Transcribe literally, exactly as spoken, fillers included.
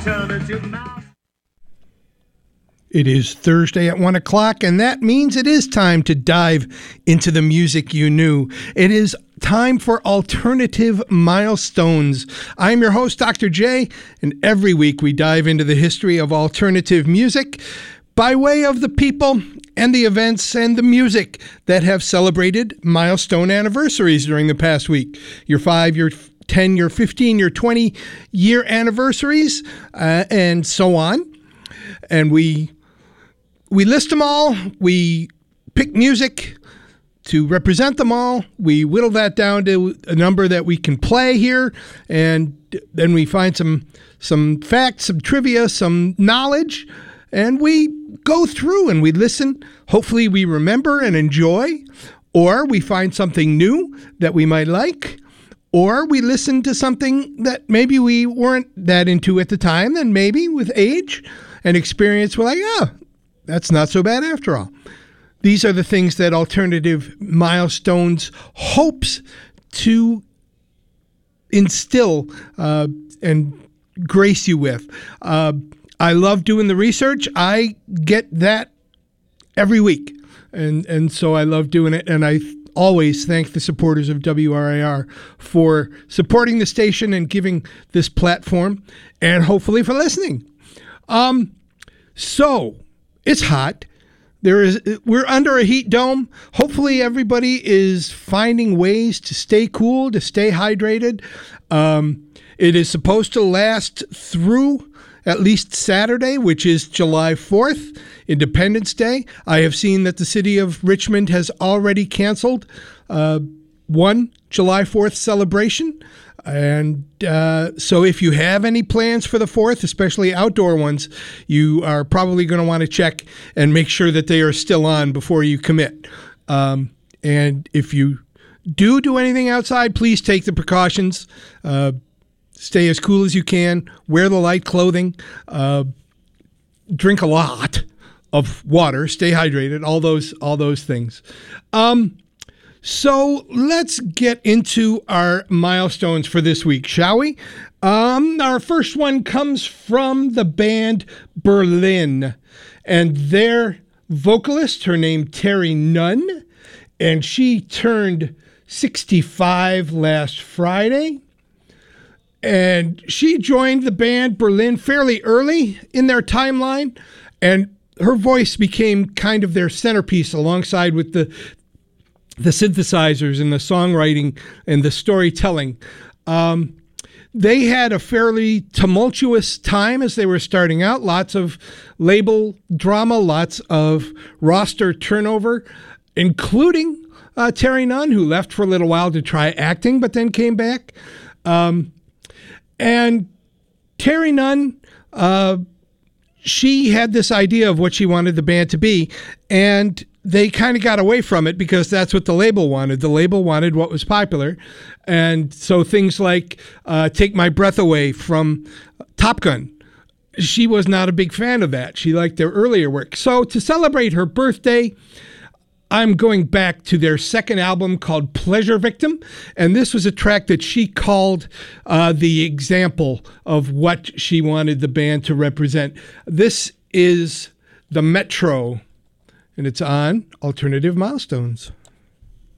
alternative mouse. It is Thursday at one o'clock, and that means it is time to dive into the music you knew. It is time for Alternative Milestones. I'm your host, Doctor J, and every week we dive into the history of alternative music by way of the people and the events and the music that have celebrated milestone anniversaries during the past week. Your five, your ten, your fifteen, your twenty year anniversaries, uh, and so on. And we we list them all. We pick music to represent them all. We whittle that down to a number that we can play here, and then we find some some facts, some trivia, some knowledge, and we go through and we listen. Hopefully we remember and enjoy, or we find something new that we might like, or we listen to something that maybe we weren't that into at the time, and maybe with age and experience we're like, oh, that's not so bad after all. These are the things that Alternative Milestones hopes to instill uh, and grace you with. Uh, I love doing the research. I get that every week. And and so I love doing it. And I always thank the supporters of W R I R for supporting the station and giving this platform, and hopefully for listening. Um, so it's hot. There is, we're under a heat dome. Hopefully everybody is finding ways to stay cool, to stay hydrated. Um, it is supposed to last through at least Saturday, which is July fourth, Independence Day. I have seen that the city of Richmond has already canceled uh, one July fourth celebration. And uh, so if you have any plans for the fourth, especially outdoor ones, you are probably going to want to check and make sure that they are still on before you commit. Um, and if you do do anything outside, please take the precautions. Uh, stay as cool as you can. Wear the light clothing. Uh, drink a lot of water. Stay hydrated. All those, all those things. Um, So let's get into our milestones for this week, shall we? Um, our first one comes from the band Berlin, and their vocalist, her name Terry Nunn, and she turned sixty-five last Friday. And she joined the band Berlin fairly early in their timeline, and her voice became kind of their centerpiece alongside with the the synthesizers and the songwriting and the storytelling. Um, they had a fairly tumultuous time as they were starting out. Lots of label drama, lots of roster turnover, including uh, Terry Nunn, who left for a little while to try acting, but then came back. Um, and Terry Nunn, uh, she had this idea of what she wanted the band to be, and they kind of got away from it because that's what the label wanted. The label wanted what was popular. And so things like uh, Take My Breath Away from Top Gun, she was not a big fan of that. She liked their earlier work. So to celebrate her birthday, I'm going back to their second album called Pleasure Victim. And this was a track that she called uh, the example of what she wanted the band to represent. This is the Metro, and it's on Alternative Milestones.